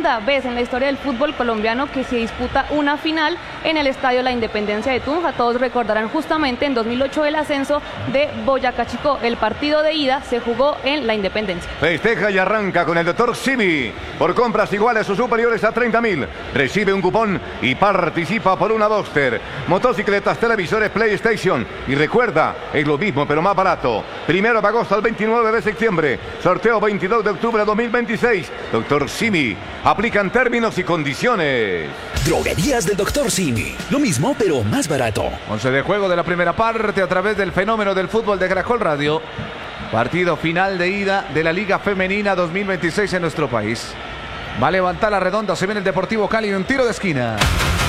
segunda vez en la historia del fútbol colombiano que se disputa una final en el Estadio La Independencia de Tunja. Todos recordarán justamente en 2008 el ascenso de Boyacá Chicó. El partido de ida se jugó en La Independencia. Festeja y arranca con el Dr. Simi. Por compras iguales o superiores a 30.000, recibe un cupón y participa por una Boxster, motocicletas, televisores, PlayStation. Y recuerda, es lo mismo pero más barato. 1 de agosto al 29 de septiembre. Sorteo 22 de octubre de 2026. Dr. Simi. Aplican términos y condiciones. Droguerías del Dr. Simi. Lo mismo pero más barato. 11 de juego de la primera parte a través del fenómeno del fútbol de Caracol Radio. Partido final de ida de la Liga Femenina 2026 en nuestro país. Va a levantar la redonda, se viene el Deportivo Cali, un tiro de esquina.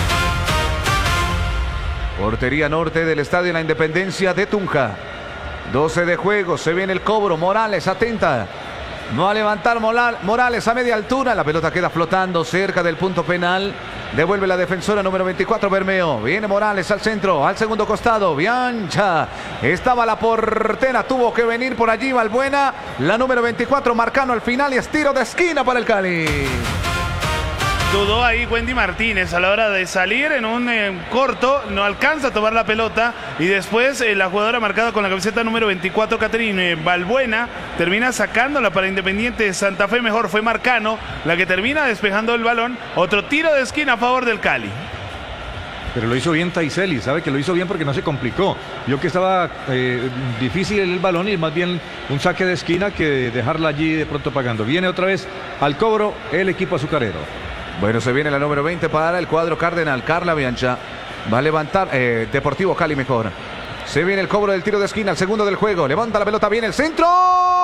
Portería norte del Estadio La Independencia de Tunja. 12 de juego, se viene el cobro. Morales atenta. No va a levantar Morales a media altura. La pelota queda flotando cerca del punto penal. Devuelve la defensora número 24, Bermeo. Viene Morales al centro, al segundo costado. Biancha. Estaba la portera. Tuvo que venir por allí Valbuena. La número 24, Marcano al final. Y es tiro de esquina para el Cali. Dudó ahí Wendy Martínez a la hora de salir en un corto, no alcanza a tomar la pelota y después la jugadora marcada con la camiseta número 24, Catherine Valbuena, termina sacándola para Independiente de Santa Fe. Mejor fue Marcano la que termina despejando el balón. Otro tiro de esquina a favor del Cali. Pero lo hizo bien Taiseli, sabe que lo hizo bien porque no se complicó. Vio que estaba difícil el balón y más bien un saque de esquina que dejarla allí de pronto pagando. Viene otra vez al cobro el equipo azucarero. Bueno, se viene la número 20 para el cuadro cardenal. Carla Biancha va a levantar Deportivo Cali mejor. Se viene el cobro del tiro de esquina, el segundo del juego. Levanta la pelota, viene el centro.